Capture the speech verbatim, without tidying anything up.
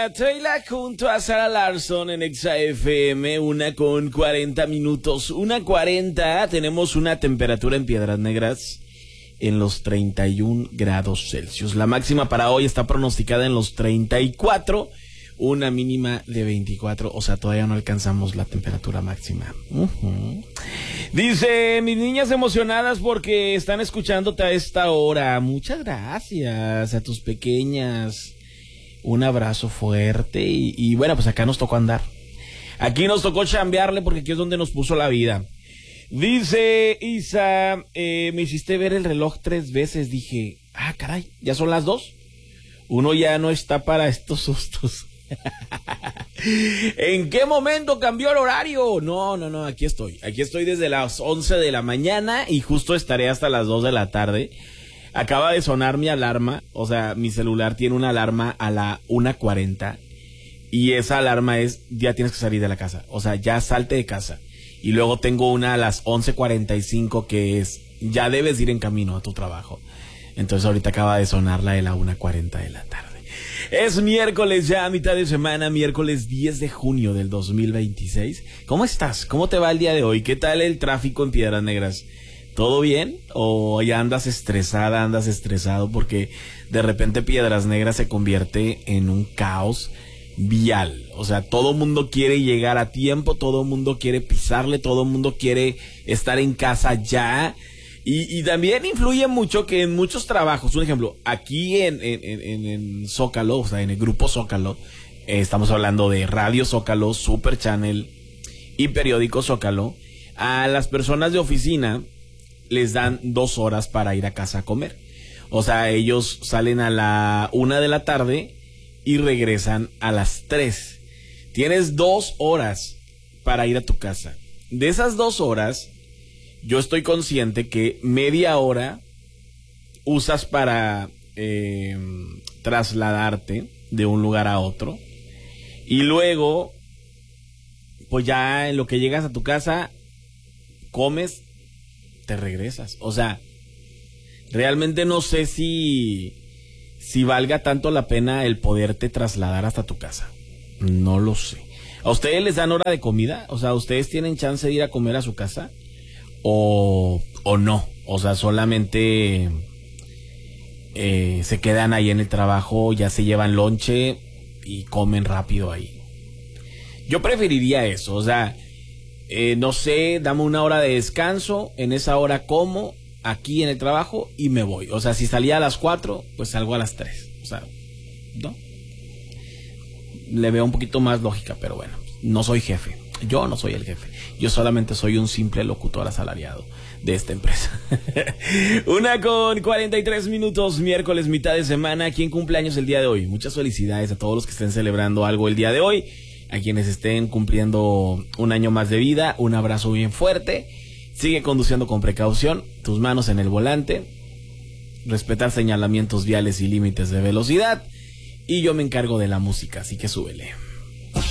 María Taylor junto a Sara Larsson en Exa F M, una con cuarenta minutos, una cuarenta. Tenemos una temperatura en Piedras Negras en los treinta y un grados Celsius. La máxima para hoy está pronosticada en los treinta y cuatro, una mínima de veinticuatro, o sea, todavía no alcanzamos la temperatura máxima. Uh-huh. Dice, mis niñas emocionadas porque están escuchándote a esta hora. Muchas gracias a tus pequeñas. Un abrazo fuerte y, y bueno, pues acá nos tocó andar. Aquí nos tocó chambearle porque aquí es donde nos puso la vida. Dice Isa, eh, me hiciste ver el reloj tres veces. Dije, ah, caray, ¿ya son las dos? Uno ya no está para estos sustos. ¿En qué momento cambió el horario? No, no, no, aquí estoy. Aquí estoy desde las once de la mañana y justo estaré hasta las dos de la tarde. Acaba de sonar mi alarma, o sea, mi celular tiene una alarma a la una cuarenta y esa alarma es, ya tienes que salir de la casa, o sea, ya salte de casa. Y luego tengo una a las once cuarenta y cinco que es, ya debes ir en camino a tu trabajo. Entonces ahorita acaba de sonar la de la una cuarenta de la tarde. Es miércoles ya, mitad de semana, miércoles diez de junio del dos mil veintiséis. ¿Cómo estás? ¿Cómo te va el día de hoy? ¿Qué tal el tráfico en Piedras Negras? ¿Todo bien? ¿O ya andas estresada, andas estresado? Porque de repente Piedras Negras se convierte en un caos vial. O sea, todo mundo quiere llegar a tiempo, todo mundo quiere pisarle, todo mundo quiere estar en casa ya. Y, y también influye mucho que en muchos trabajos, un ejemplo, aquí en, en, en, en Zócalo, o sea, en el grupo Zócalo, eh, estamos hablando de Radio Zócalo, Super Channel y Periódico Zócalo, a las personas de oficina les dan dos horas para ir a casa a comer. O sea, ellos salen a la una de la tarde y regresan a las tres. Tienes dos horas para ir a tu casa. De esas dos horas, yo estoy consciente que media hora usas para eh, trasladarte de un lugar a otro. Y luego, pues ya en lo que llegas a tu casa, comes, te regresas. O sea, realmente no sé si si valga tanto la pena el poderte trasladar hasta tu casa. No lo sé. ¿A ustedes les dan hora de comida? O sea, ¿ustedes tienen chance de ir a comer a su casa? O, o no. O sea, solamente eh, se quedan ahí en el trabajo, ya se llevan lonche y comen rápido ahí. Yo preferiría eso. O sea, Eh, no sé, dame una hora de descanso, en esa hora como aquí en el trabajo y me voy. O sea, si salía a las cuatro, pues salgo a las tres. O sea, ¿no? Le veo un poquito más lógica, pero bueno, no soy jefe. Yo no soy el jefe. Yo solamente soy un simple locutor asalariado de esta empresa. Una con cuarenta y tres minutos, miércoles, mitad de semana. ¿Quién cumpleaños el día de hoy? Muchas felicidades a todos los que estén celebrando algo el día de hoy. A quienes estén cumpliendo un año más de vida, un abrazo bien fuerte. Sigue conduciendo con precaución, tus manos en el volante, respetar señalamientos viales y límites de velocidad. Y yo me encargo de la música, así que súbele.